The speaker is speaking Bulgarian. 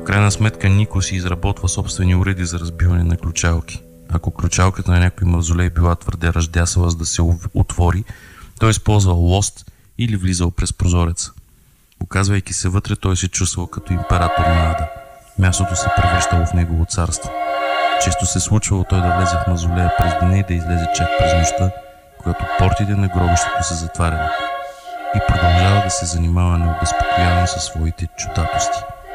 крайна сметка Нико си изработва собствени уреди за разбиване на ключалки. Ако ключалката на някой мавзолей била твърде ръждясала, за да се отвори, той използвал лост или влизал през прозореца. Оказвайки се вътре, той се чувствал като император на Ада. Мястото се превръщало в негово царство. Често се случвало той да влезе в мавзолея през деня и да излезе чак през нощта, когато портите на гробището са затваряни. И продължава да се занимава необезпокояван със своите чудатости.